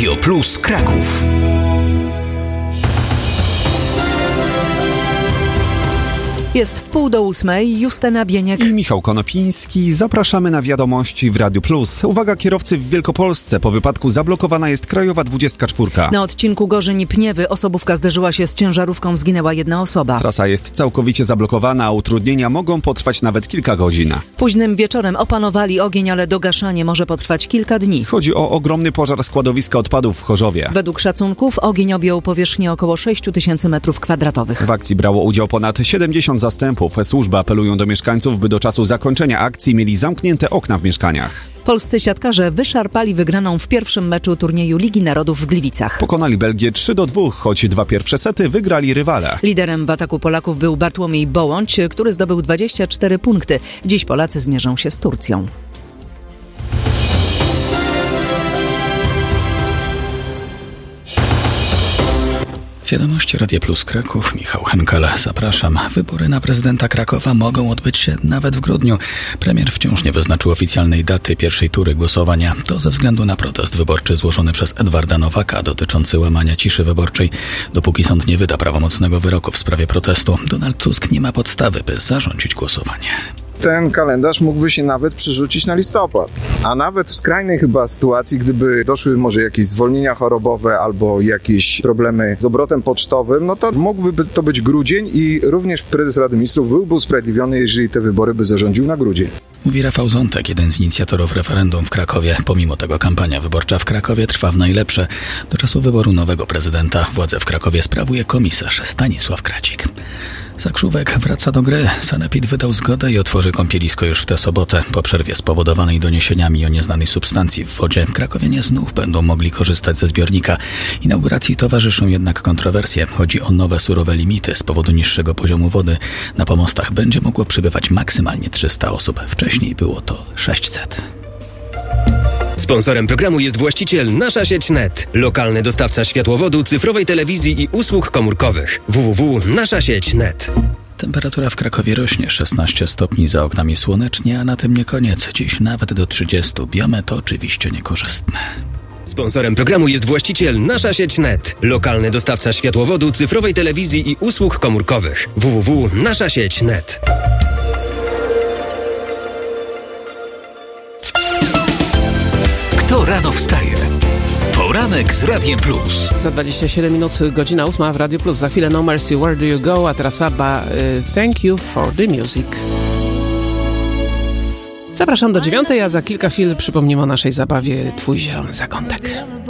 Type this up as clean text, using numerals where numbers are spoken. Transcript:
Radio Plus Kraków. Jest 7:30, Justyna Bieniek i Michał Konopiński. Zapraszamy na wiadomości w Radiu Plus. Uwaga kierowcy w Wielkopolsce. Po wypadku zablokowana jest krajowa 24. Na odcinku Gorzeń-Pniewy osobówka zderzyła się z ciężarówką, zginęła jedna osoba. Trasa jest całkowicie zablokowana, a utrudnienia mogą potrwać nawet kilka godzin. Późnym wieczorem opanowali ogień, ale dogaszanie może potrwać kilka dni. Chodzi o ogromny pożar składowiska odpadów w Chorzowie. Według szacunków ogień objął powierzchnię około 6000 m2. W akcji brało udział ponad 70 zastępów. Służby apelują do mieszkańców, by do czasu zakończenia akcji mieli zamknięte okna w mieszkaniach. Polscy siatkarze wyszarpali wygraną w pierwszym meczu turnieju Ligi Narodów w Gliwicach. Pokonali Belgię 3-2, choć 2 pierwsze sety wygrali rywale. Liderem w ataku Polaków był Bartłomiej Bołądź, który zdobył 24 punkty. Dziś Polacy zmierzą się z Turcją. Wiadomości Radia Plus Kraków, Michał Henkel, zapraszam. Wybory na prezydenta Krakowa mogą odbyć się nawet w grudniu. Premier wciąż nie wyznaczył oficjalnej daty pierwszej tury głosowania. To ze względu na protest wyborczy złożony przez Edwarda Nowaka dotyczący łamania ciszy wyborczej. Dopóki sąd nie wyda prawomocnego wyroku w sprawie protestu, Donald Tusk nie ma podstawy, by zarządzić głosowanie. Ten kalendarz mógłby się nawet przerzucić na listopad. A nawet w skrajnej chyba sytuacji, gdyby doszły może jakieś zwolnienia chorobowe albo jakieś problemy z obrotem pocztowym, no to mógłby to być grudzień i również prezes Rady Ministrów byłby usprawiedliwiony, jeżeli te wybory by zarządził na grudzień. Mówi Rafał Zątek, jeden z inicjatorów referendum w Krakowie. Pomimo tego kampania wyborcza w Krakowie trwa w najlepsze. Do czasu wyboru nowego prezydenta władzę w Krakowie sprawuje komisarz Stanisław Kracik. Zakrzówek wraca do gry. Sanepid wydał zgodę i otworzy kąpielisko już w tę sobotę. Po przerwie spowodowanej doniesieniami o nieznanej substancji w wodzie, krakowianie znów będą mogli korzystać ze zbiornika. Inauguracji towarzyszą jednak kontrowersje. Chodzi o nowe surowe limity. Z powodu niższego poziomu wody na pomostach będzie mogło przybywać maksymalnie 300 osób. Wcześniej było to 600. Sponsorem programu jest właściciel Nasza Sieć Net, lokalny dostawca światłowodu, cyfrowej telewizji i usług komórkowych. www.naszasieć.net. Temperatura w Krakowie rośnie, 16 stopni, za oknami słonecznie, a na tym nie koniec. Dziś nawet do 30. Biometr oczywiście niekorzystne. Sponsorem programu jest właściciel Nasza Sieć Net, lokalny dostawca światłowodu, cyfrowej telewizji i usług komórkowych. www.naszasieć.net. Kto rano wstaje? Poranek z Radiem Plus. Za 27 minut, godzina 8 w Radio Plus. Za chwilę No Mercy, Where Do You Go? A teraz ABBA, Thank You for the Music. Zapraszam do 9, a za kilka chwil przypomnimy o naszej zabawie Twój zielony zakątek.